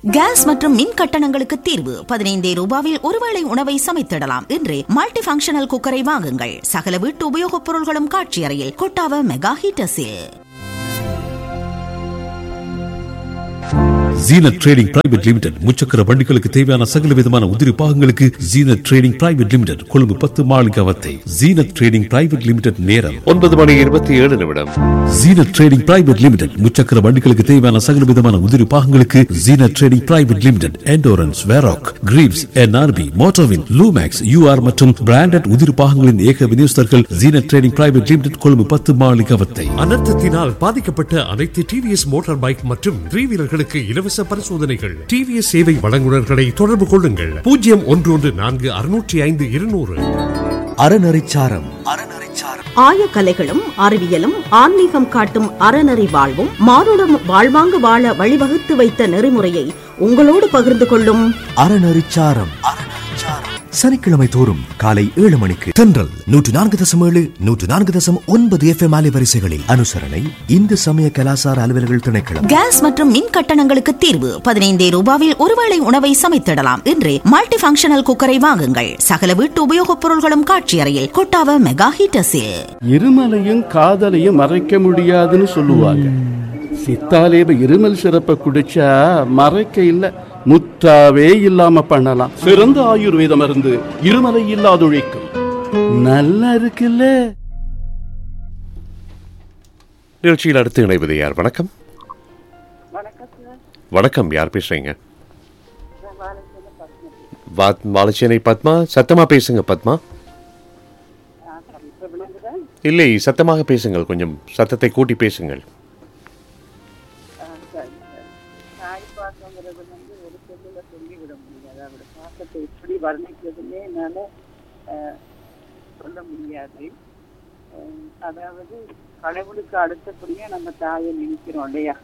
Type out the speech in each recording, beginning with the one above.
Case மற்றும் மின் கட்டணங்களுக்கு தீர்வு. 15 ரூபாவில் ஒருவேளை உணவை சமைத்திடலாம். இன்று மல்டி ஃபங்க்ஷனல் குக்கரை வாங்குங்கள். சகல வீட்டு உபயோகப் பொருள்களும் காட்சி அறையில். Kottawa mega ஹீட்டர்ஸில். Zeenat trading private limited முச்சக்கர வண்டிகளுக்கு தேவையான சகல விதமான உதிரி பாகங்களுக்கு Zeenat trading private limited Colombo 10 Maligawatte. Zeenat trading private limited நேரம் 9:27. ஜீனத் ட்ரேடிங் பிரைவேட் லிமிடெட் முச்சக்கர வண்டிகளுக்கு தேவையான சகல விதமான உதிரி பாகங்களுக்கு Zeenat trading private limited endurance, வெராக், கிரீவ்ஸ், NRB, மோட்டோவின், Lumax, you are மற்றும் பிராண்டட் உதிரி பாகங்களின் ஏக விநியோகஸ்தர்கள் Zeenat trading private limited Colombo 10 Maligawatte. அனர்த்தத்தினால் பாதிக்கப்பட்ட அனைத்து டிவிஎஸ் மோட்டார் பைக் மற்றும் 3 வீலர்களுக்கு இலவச பரிசோதனைகள். டிவிஎஸ் சேவை வழங்குநர்களை தொடர்பு கொள்ளுங்கள். 014605 அறநெறிச்சாரம். ஆயக்கலைகளும் அறிவியலும் ஆன்மீகம் காட்டும் அறநெறி வாழ்வும் மானுடம் வாழ்வாங்கு வாழ வழிவகுத்து வைத்த நெறிமுறையை உங்களோடு பகிர்ந்து கொள்ளும் அறநெறிச்சாரம். சனிக்கிழமை தோறும் காலை 7 மணிக்கு தென்றல் 104.7 104.9 FM அலைவரிசைகளில். அனுசரணை இந்து சமய கலாசார அலுவலர்கள் திணைக்களம். கேஸ் மற்றும் மின் கட்டணங்களுக்கு தீர்வு. 15 ரூபாவில் ஒருவேளை உணவை சமைத்திடலாம். இன்று மல்டி ஃபங்க்ஷனல் குக்கரை வாங்குங்கள். சகல வீட்டு உபயோகப் பொருள்களும் காட்சி அறையில். கொட்டாவ மெகா ஹீட்டர்ஸில். இருமலையும் காதலையும் மறைக்க முடியாதுன்னு சொல்லுவாங்க. சித்தாலேப இருமல் சிறப்பை குடிச்சா மறைக்க இல்ல முத்தாவே இல்லாம பண்ணலாம். சிறந்த ஆயுர்வேத மருந்து இருமலை இல்லாதொழிக்கும். நல்லா இருக்குல்ல. நிகழ்ச்சியில் அடுத்து இணைவது யார்? வணக்கம். வணக்கம், யார் பேசுறீங்க? வாலச்சேனை பத்மா. சத்தமா பேசுங்க பத்மா. இல்லை, சத்தமாக பேசுங்கள். கொஞ்சம் சத்தத்தை கூட்டி பேசுங்கள். எப்படி வர்ணிக்கிறதுமே என்னால சொல்ல முடியாது. அதாவது கடவுளுக்கு அடுத்தபடியா நம்ம தாயை நினைக்கிறோம் இல்லையா?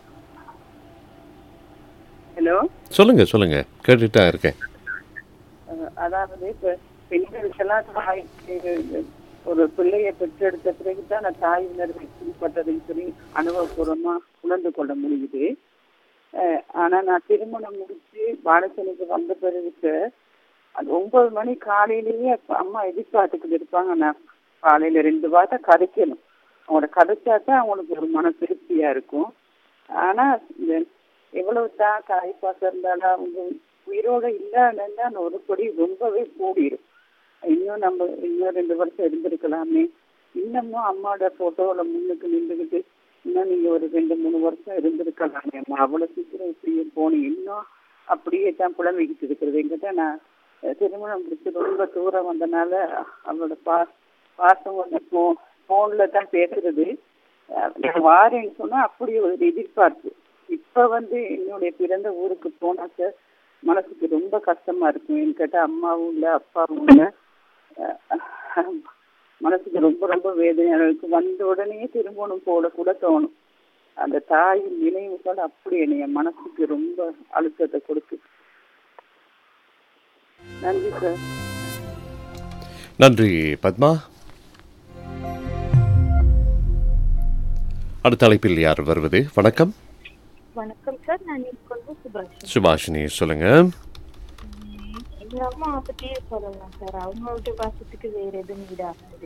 ஹலோ, சொல்லுங்க சொல்லுங்க, கேட்டுட்டா இருக்கேன். அதாவது இப்ப பெண்களுக்கெல்லாம் தாய் ஒரு பிள்ளையை பெற்றெடுத்த பிறகுதான் நான் தாய் உணர்வு குறிப்பட்டதுன்னு சொல்லி அனுபவபூர்வமா உணர்ந்து கொள்ள முடியுது. ஆனா நான் திருமணம் முடிச்சு வாடகைக்கு வந்த பிறகு அது 9 மணி காலையிலேயே அம்மா எதிர்பார்த்துக்கிட்டு இருப்பாங்க. நான் காலையில 2 வார்த்தை கதைக்கணும். அவங்களோட கதைச்சாதான் அவங்களுக்கு ஒரு மன திருப்தியா இருக்கும். ஆனா இந்த எவ்வளவு தான் தாய்ப்பாசம் இருந்தாலும் அவங்க உயிரோட இல்லாதா அந்த ஒரு கொடி ரொம்பவே கூடிடும். இன்னும் 2 வருஷம் இருந்திருக்கலாமே, இன்னமும் அம்மாவோட போட்டோல முன்னுக்கு நின்றுக்கிட்டு இன்னும் நீங்க ஒரு 2-3 வருஷம் இருந்திருக்கலாமே அம்மா, அவ்வளவு சீக்கிரம் இப்படியே போனேன், இன்னும் அப்படியே தான் புலம்பிக்கிட்டு இருக்கிறது. என்கிட்ட நான் திருமணம் முடிச்சு ரொம்ப தூரம் வந்தனால அவளோட பாசம் வந்து போன்ல தான் பேசுறது. நான் வாரேன்னு சொன்னா அப்படியே ஒரு எதிர்பார்ப்பு. இப்ப என்னுடைய பிறந்த ஊருக்கு போனாக்க மனசுக்கு ரொம்ப கஷ்டமா இருக்கும். என்கிட்ட அம்மாவும் இல்லை அப்பாவும் இல்லை, மனசுக்கு ரொம்ப ரொம்ப வேதனையா இருக்கும். வந்த உடனே திருமணம் போட கூட தோணும். அந்த தாயின் நினைவுகள் அப்படி என்னைய மனசுக்கு ரொம்ப அழுத்தத்தை கொடுக்கு. நன்றி சார். நன்றி பத்மா. அடுத்த அழைப்பில் யார் வருவது? வணக்கம். வணக்கம் சார், நான் சுபாஷினி. சொல்லுங்க. எங்க அம்மா பத்தியே சொல்லலாம் சார். அவங்களோட பாசத்துக்கு வேற எதுவும் விடாது.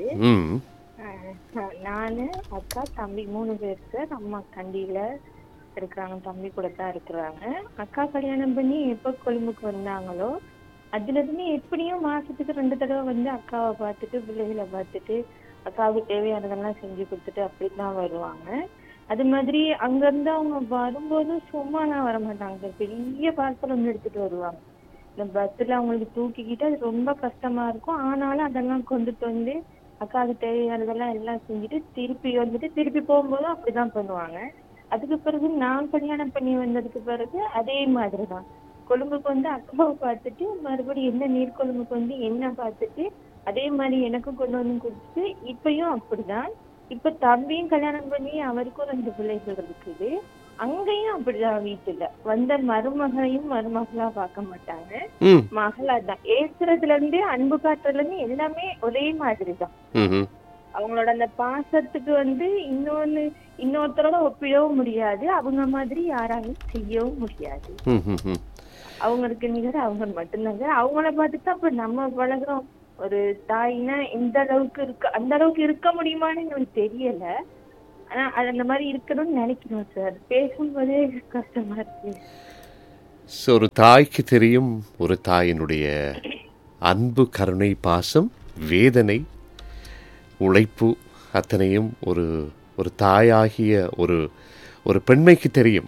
நானு அக்கா தம்பி 3 பேர் சார். அம்மா கண்டியில இருக்கிறாங்க, தம்பி கூட தான் இருக்கிறாங்க. அக்கா கல்யாணம் பண்ணி எப்ப கொழும்புக்கு வந்தாங்களோ அதுல இருந்து எப்படியும் மாசத்துக்கு 2 தடவை அக்காவை பார்த்துட்டு பிள்ளைகளை பார்த்துட்டு அக்காவுக்கு தேவையானதெல்லாம் செஞ்சு கொடுத்துட்டு அப்படிதான் வருவாங்க. அது மாதிரி அங்க இருந்து அவங்க வரும்போது சும்மாலாம் வரமாட்டாங்க சார். பெரிய பார்சல் எடுத்துட்டு வருவாங்க. இந்த பஸ்ல அவங்களுக்கு தூக்கிக்கிட்டு அது ரொம்ப கஷ்டமா இருக்கும். ஆனாலும் அதெல்லாம் கொண்டுட்டு அக்காவுக்கு தேவையானதெல்லாம் எல்லாம் செஞ்சுட்டு திருப்பி போகும்போதும் அப்படிதான் பண்ணுவாங்க. அதுக்கு பிறகு நான் கல்யாணம் பண்ணி வந்ததுக்கு பிறகு அதே மாதிரிதான் கொழும்புக்கு அக்காவை பார்த்துட்டு மறுபடியும் என்ன நீர்கொழும்புக்கு என்ன பார்த்துட்டு அதே மாதிரி எனக்கும் கொண்டு கொடுத்து இப்பயும் அப்படிதான். இப்ப தம்பியும் கல்யாணம் பண்ணி அவருக்கும் 2 பிள்ளைகள் இருக்குது. அங்கேயும் அப்படிதான். வீட்டுல வந்த மருமகளையும் மருமகளா பார்க்க மாட்டாங்க, மகளா தான். ஏசுறதுல இருந்து அன்பு காட்டுறதுல இருந்து எல்லாமே ஒரே மாதிரிதான். அவங்களோட அந்த பாசத்துக்கு இன்னொருத்தரோட ஒப்பிடவும் முடியாது, அவங்க மாதிரி யாராலும் செய்யவும் முடியாது. அவங்களுக்கு நிகர அவங்க மட்டும்தாங்க. அவங்கள பார்த்துட்டு அப்ப நம்ம பழகுறோம். ஒரு தாய்னா இந்த அளவுக்கு அந்த அளவுக்கு இருக்க முடியுமான்னு எங்களுக்கு தெரியல. ஆனா அது அந்த மாதிரி இருக்கணும்னு நினைக்கணும் சார். பேசும்போதே கஷ்டமா இருக்கு. ஒரு தாய்க்கு தெரியும் ஒரு தாயினுடைய அன்பு, கருணை, பாசம், வேதனை, உழைப்பு அத்தனையும் ஒரு தாயாகிய ஒரு பெண்மைக்கு தெரியும்.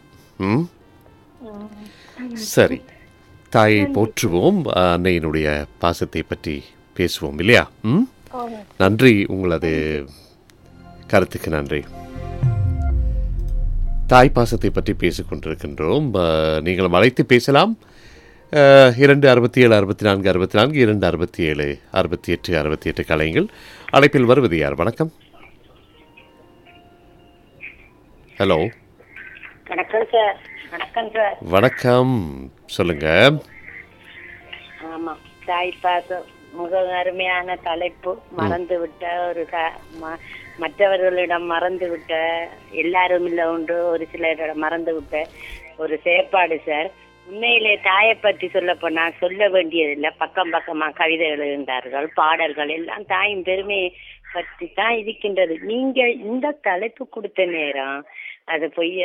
சரி, தாயை போற்றுவோம், அன்னையினுடைய பாசத்தை பற்றி பேசுவோம் இல்லையா? நன்றி, உங்களது கருத்துக்கு நன்றி. தாய் பாசத்தை பற்றி பேசிக்கொண்டிருக்கின்றோம். நீங்களும் அழைத்து பேசலாம். 267 64 64 267 68 68 கலைஞர்கள். அழைப்பில் வருவது யார்? வணக்கம். ஹலோ. வணக்கம் சார். வணக்கம் சார். வணக்கம், சொல்லுங்க. ஆமா, தாய் பாசம் மிக அருமையான தலைப்பு. மறந்து விட்ட ஒரு மற்றவர்களிடம் மறந்து விட்ட, எல்லாரும் இல்லை உண்டு, ஒரு சிலரிடம் மறந்து விட்ட ஒரு செயற்பாடு சார். உண்மையிலே தாயை பற்றி சொல்ல போனா சொல்ல வேண்டியதில்லை. பக்கம் பக்கமா கவிதை எழுதுகின்றார்கள், பாடல்கள் எல்லாம் தாயின் பெருமையை பற்றி தான் இருக்கின்றது. நீங்க இந்த தலைப்பு கொடுத்த நேரம் அது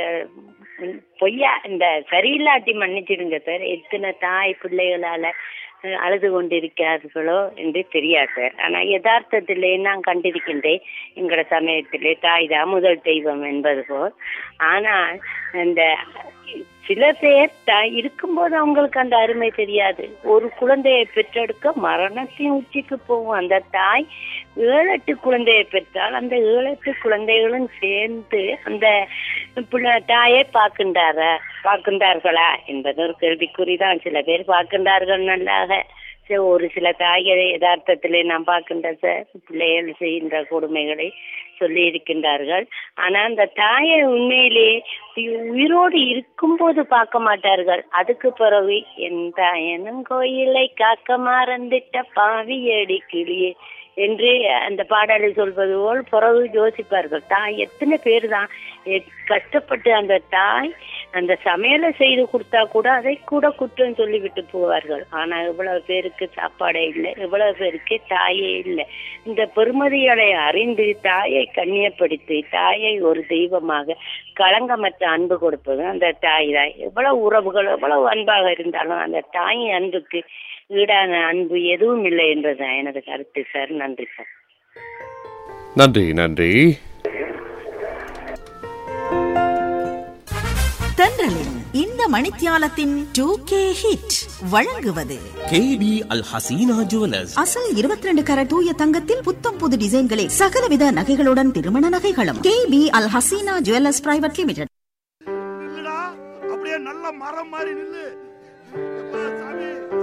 பொய்யா இந்த சரியில்லாட்டி மன்னிச்சிடுங்க சார். எத்தனை தாய் பிள்ளைகளால அழுது கொண்டிருக்கிறார்களோ என்று தெரியாது சார். ஆனா யதார்த்தத்திலே நான் கண்டிருக்கின்றேன், எங்களோட சமயத்திலே தாய் தான் முதல் தெய்வம் என்பது போல். ஆனால் இந்த சில பேர் இருக்கும்போது அவங்களுக்கு அந்த அருமை தெரியாது. ஒரு குழந்தையை பெற்றெடுக்க மரணத்தின் உச்சிக்கு போகும் அந்த தாய் 7-8 குழந்தையை பெற்றால் அந்த 7-8 குழந்தைகளும் சேர்ந்து அந்த தாயை பார்க்கின்றார்களா என்பது ஒரு கேள்விக்குறிதான். சில பேர் பார்க்கின்றார்கள் நல்லாக. ஒரு சில தாய்களை யதார்த்தத்திலே நாம் பார்க்கின்ற சார், பிள்ளைகள் செய்கின்ற கொடுமைகளை சொல்லி இருக்கின்றார்கள். ஆனா அந்த தாயை உண்மையிலேயே உயிரோடு இருக்கும்போது பார்க்க மாட்டார்கள். அதுக்கு பிறகு என் தாயனும் கோயிலை காக்க மறந்துட்ட பாவி அடி கிளியே என்று அந்த பாடலில் சொல்வது போல் பிறகு யோசிப்பார்கள். தாய் எத்தனை பேர் தான் கஷ்டப்பட்டு அந்த தாய் அந்த சமையலை செய்து கொடுத்தா கூட அதை கூட குற்றம் சொல்லிவிட்டு போவார்கள். ஆனா எவ்வளவு பேருக்கு சாப்பாடே இல்லை, எவ்வளவு பேருக்கு தாயே இல்லை. இந்த பெருமதிகளை அறிந்து தாயை கண்ணியப்படுத்தி தாயை ஒரு தெய்வமாக களங்கமற்ற அன்பு கொடுப்பது அந்த தாய் தான். எவ்வளவு உறவுகள் எவ்வளவு அன்பாக இருந்தாலும் அந்த தாயின் அன்புக்கு ஈடான அன்பு எதுவும் இல்லை என்பதுதான் எனது கருத்து சார். நன்றி சார். நன்றி. நன்றி. தென்றலின் இந்த மணித்தியாலத்தின் 2K ஹிட் வழங்குவது KB அல் ஹசீனா ஜுவல்லர்ஸ். அசல் 22 கரட் தூய தங்கத்தில் புத்தம் புது டிசைன்களில் சகலவித நகைகளுடன் திருமண நகைகளும். KB அல் ஹசீனா ஜுவல்லர்ஸ் பிரைவேட் லிமிடெட். அப்படியே நல்ல மரம் மாதிரி நில்லு.